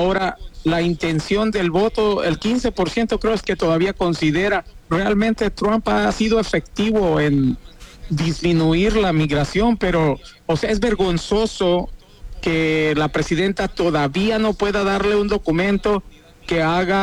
Ahora, la intención del voto, el 15% creo es que todavía considera, realmente Trump ha sido efectivo en disminuir la migración, pero, o sea, es vergonzoso que la presidenta todavía no pueda darle un documento que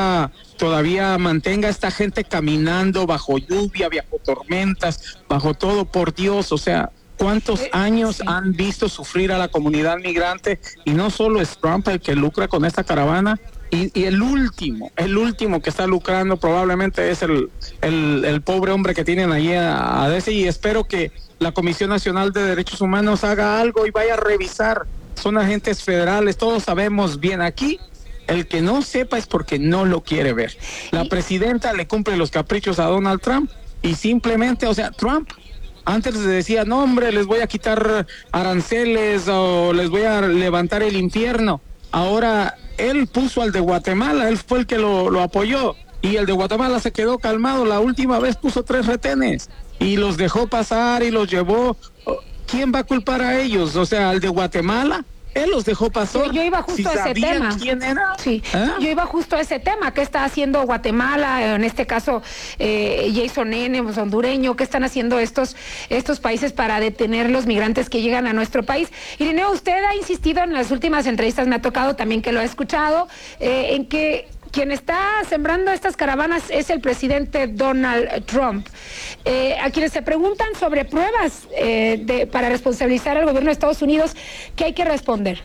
todavía mantenga a esta gente caminando bajo lluvia, bajo tormentas, bajo todo, por Dios, o sea, ¿cuántos años han visto sufrir a la comunidad migrante? Y no solo es Trump el que lucra con esta caravana, y el último que está lucrando probablemente es el pobre hombre que tienen allí a ese, y espero que la Comisión Nacional de Derechos Humanos haga algo y vaya a revisar. Son agentes federales, todos sabemos bien aquí. El que no sepa es porque no lo quiere ver. La presidenta le cumple los caprichos a Donald Trump y simplemente, o sea, Trump antes le decía, no hombre, les voy a quitar aranceles o les voy a levantar el infierno. Ahora él puso al de Guatemala, él fue el que lo apoyó, y el de Guatemala se quedó calmado. La última vez puso 3 retenes y los dejó pasar y los llevó. ¿Quién va a culpar a ellos? O sea, al de Guatemala. Él los dejó pasar. Yo iba justo a ese tema. ¿Quién era? Sí, yo iba justo a ese tema. ¿Qué está haciendo Guatemala? En este caso, Jason N., hondureño. ¿Qué están haciendo estos países para detener los migrantes que llegan a nuestro país? Irineo, usted ha insistido en las últimas entrevistas, me ha tocado también que lo ha escuchado, en que quien está sembrando estas caravanas es el presidente Donald Trump. A quienes se preguntan sobre pruebas para responsabilizar al gobierno de Estados Unidos, ¿qué hay que responder?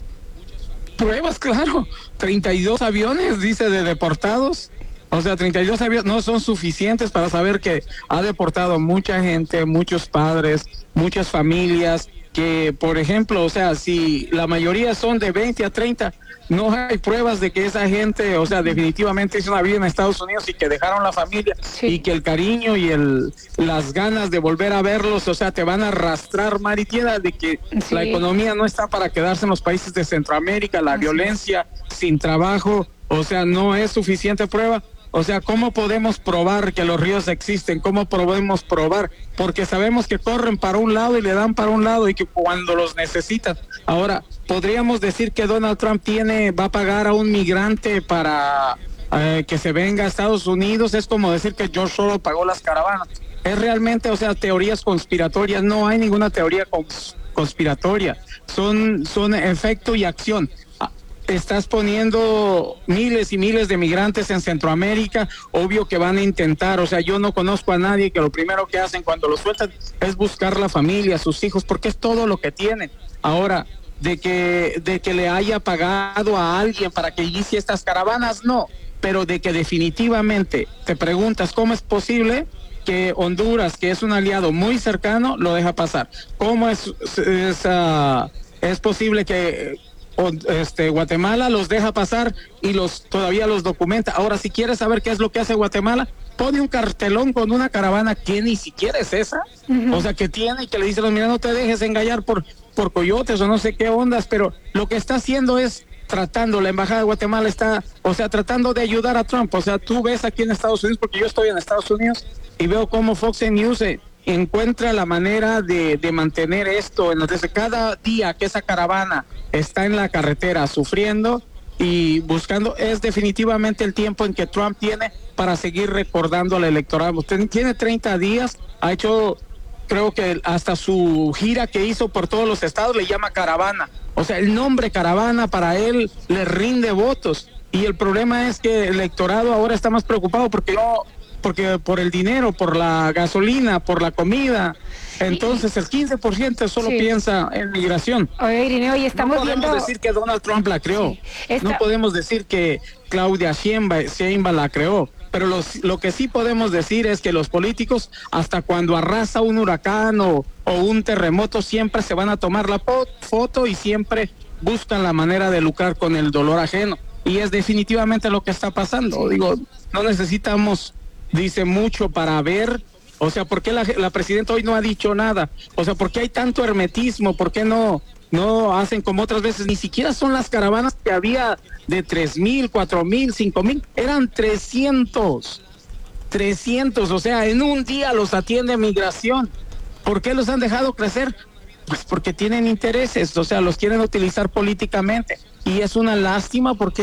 Pruebas, claro. 32 aviones, dice, de deportados. O sea, 32 aviones no son suficientes para saber que ha deportado mucha gente, muchos padres, muchas familias, que, por ejemplo, o sea, si la mayoría son de 20 a 30, no hay pruebas de que esa gente, o sea, definitivamente hizo una vida en Estados Unidos y que dejaron la familia, y que el cariño y las ganas de volver a verlos, o sea, te van a arrastrar mar y tierra, de que la economía no está para quedarse en los países de Centroamérica, la violencia, sin trabajo, o sea, no es suficiente prueba. O sea, ¿cómo podemos probar que los ríos existen? ¿Cómo podemos probar? Porque sabemos que corren para un lado y le dan para un lado, y que cuando los necesitan. Ahora, podríamos decir que Donald Trump va a pagar a un migrante para que se venga a Estados Unidos. Es como decir que George Soros pagó las caravanas. Es realmente, o sea, teorías conspiratorias. No hay ninguna teoría conspiratoria. Son efecto y acción. Estás poniendo miles y miles de migrantes en Centroamérica, obvio que van a intentar, o sea, yo no conozco a nadie que lo primero que hacen cuando lo sueltan es buscar la familia, sus hijos, porque es todo lo que tienen. Ahora, de que le haya pagado a alguien para que inicie estas caravanas, no, pero de que definitivamente te preguntas cómo es posible que Honduras, que es un aliado muy cercano, lo deja pasar. ¿Cómo es posible que Guatemala los deja pasar y todavía los documenta? Ahora, si quieres saber qué es lo que hace Guatemala, pone un cartelón con una caravana que ni siquiera es esa, o sea, que tiene, y que le dice, mira, no te dejes engañar por coyotes o no sé qué ondas, pero lo que está haciendo es la embajada de Guatemala está, o sea, tratando de ayudar a Trump. O sea, tú ves aquí en Estados Unidos, porque yo estoy en Estados Unidos y veo cómo Fox News encuentra la manera de mantener esto. Entonces, cada día que esa caravana está en la carretera sufriendo y buscando, es definitivamente el tiempo en que Trump tiene para seguir recordando al electorado. Tiene 30 días, ha hecho, creo que hasta su gira que hizo por todos los estados le llama caravana. O sea, el nombre caravana para él le rinde votos. Y el problema es que el electorado ahora está más preocupado porque por el dinero, por la gasolina, por la comida. Entonces el 15% solo piensa en migración. Oye, Irineo, y estamos no podemos decir que Donald Trump la creó. No podemos decir que Claudia Sheinbaum la creó. Pero lo que sí podemos decir es que los políticos, hasta cuando arrasa un huracán o un terremoto, siempre se van a tomar la foto y siempre buscan la manera de lucrar con el dolor ajeno. Y es definitivamente lo que está pasando. Digo, no necesitamos, dice, mucho para ver. O sea, ¿por qué la presidenta hoy no ha dicho nada? O sea, ¿por qué hay tanto hermetismo? ¿Por qué no hacen como otras veces? Ni siquiera son las caravanas que había de 3,000, 4,000, 5,000. Eran 300. O sea, en un día los atiende migración. ¿Por qué los han dejado crecer? Pues porque tienen intereses, o sea, los quieren utilizar políticamente. Y es una lástima porque